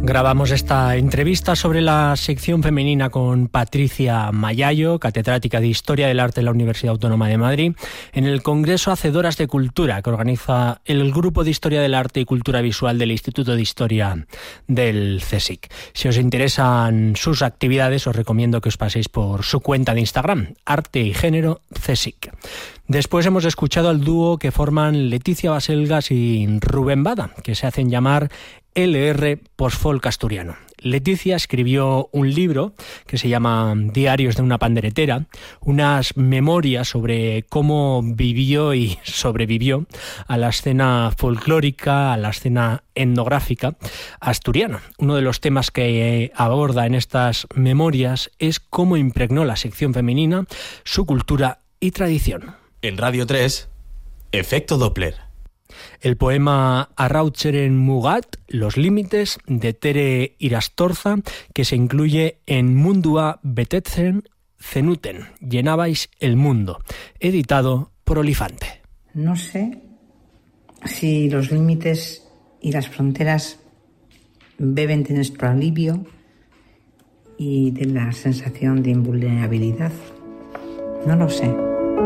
Grabamos esta entrevista sobre la sección femenina con Patricia Mayayo, catedrática de Historia del Arte de la Universidad Autónoma de Madrid, en el Congreso Hacedoras de Cultura que organiza el Grupo de Historia del Arte y Cultura Visual del Instituto de Historia del CSIC. Si os interesan sus actividades, os recomiendo que os paséis por su cuenta de Instagram, Arte y Género CSIC. Después hemos escuchado al dúo que forman Leticia Baselgas y Rubén Bada, que se hacen llamar LR Postfolk Asturiano. Leticia escribió un libro que se llama Diarios de una panderetera, unas memorias sobre cómo vivió y sobrevivió a la escena folclórica, a la escena etnográfica asturiana. Uno de los temas que aborda en estas memorias es cómo impregnó la sección femenina su cultura y tradición. En Radio 3, Efecto Doppler. El poema Arrautzeren Mugat, Los límites, de Tere Irastorza, que se incluye en Mundua Betetzen Zenuten, Llenabais el mundo, editado por Olifante. No sé si los límites y las fronteras beben de nuestro alivio y de la sensación de invulnerabilidad. No lo sé.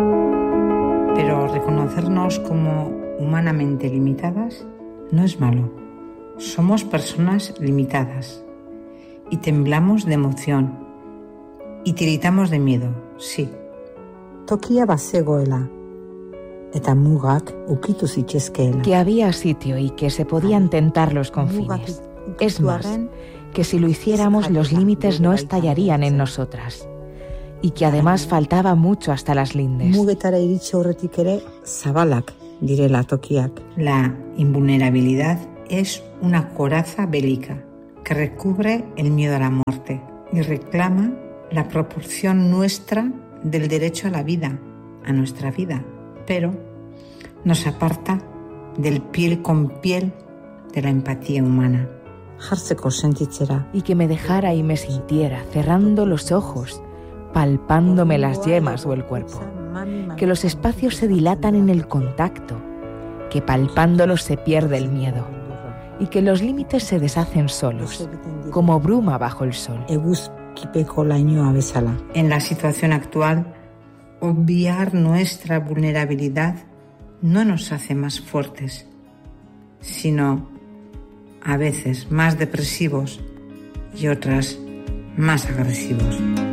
Pero reconocernos como humanamente limitadas no es malo. Somos personas limitadas y temblamos de emoción y tiritamos de miedo, sí. Tokia bazegoela eta mugak ukitu zitezkeela. Que había sitio y que se podían tentar los confines. Es más, que si lo hiciéramos los límites no estallarían en nosotras. Y que además faltaba mucho hasta las lindes. Mugetara iritsi aurretik ere zabalak direla tokiak. La invulnerabilidad es una coraza bélica que recubre el miedo a la muerte y reclama la proporción nuestra del derecho a la vida, a nuestra vida, pero nos aparta del piel con piel de la empatía humana. Jartzeko sentitzera. Y que me dejara y me sintiera, cerrando los ojos, palpándome las yemas o el cuerpo, que los espacios se dilatan en el contacto, que palpándolos se pierde el miedo y que los límites se deshacen solos, como bruma bajo el sol. En la situación actual, obviar nuestra vulnerabilidad no nos hace más fuertes, sino a veces más depresivos y otras más agresivos.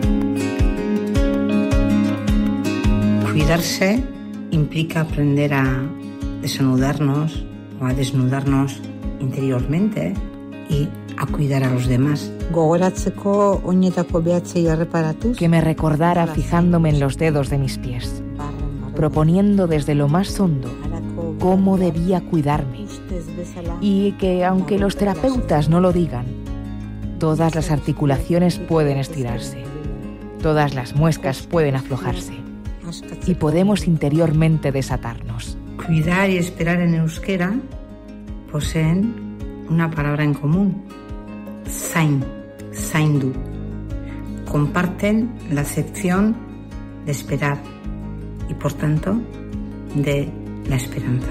Cuidarse implica aprender a desanudarnos o a desnudarnos interiormente y a cuidar a los demás. Gogoratzeko oinetako behatzei erreparatuz. Que me recordara fijándome en los dedos de mis pies, proponiendo desde lo más hondo cómo debía cuidarme y que, aunque los terapeutas no lo digan, todas las articulaciones pueden estirarse, todas las muescas pueden aflojarse y podemos interiormente desatarnos. Cuidar y esperar en euskera poseen una palabra en común, zain, zaindu. Comparten la acepción de esperar y, por tanto, de la esperanza.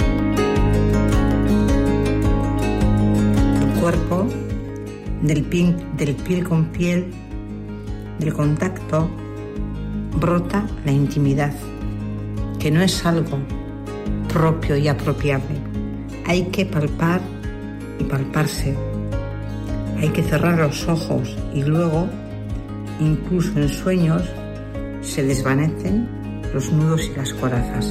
El cuerpo, del piel con piel, del contacto, brota la intimidad, que no es algo propio y apropiable. Hay que palpar y palparse. Hay que cerrar los ojos y luego, incluso en sueños, se desvanecen los nudos y las corazas.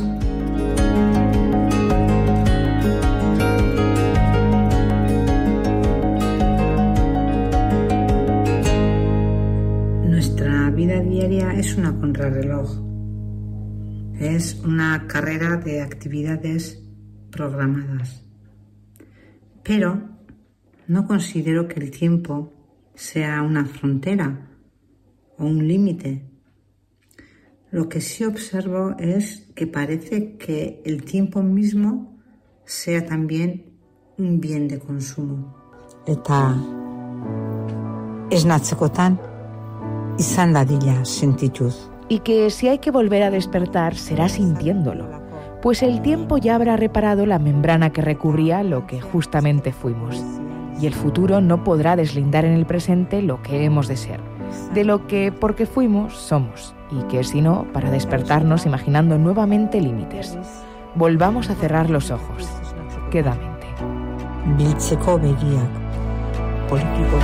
Nuestra vida diaria es una contrarreloj. Es una carrera de actividades programadas. Pero no considero que el tiempo sea una frontera o un límite. Lo que sí observo es que parece que el tiempo mismo sea también un bien de consumo. Eta esnatzekotan izan dadila sentituz. Y que si hay que volver a despertar será sintiéndolo, pues el tiempo ya habrá reparado la membrana que recubría lo que justamente fuimos. y el futuro no podrá deslindar en el presente lo que hemos de ser, de lo que, porque fuimos, somos, y que si no, para despertarnos imaginando nuevamente límites. Volvamos a cerrar los ojos, quedamente. Biltzeko begiak, politiko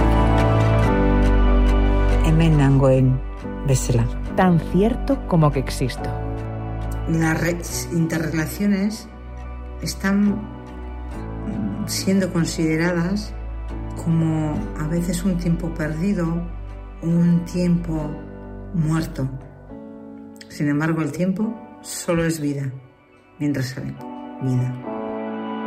hemen nangoen bezala. Tan cierto como que existo. Las interrelaciones están siendo consideradas como a veces un tiempo perdido o un tiempo muerto. Sin embargo, el tiempo solo es vida, mientras hay vida.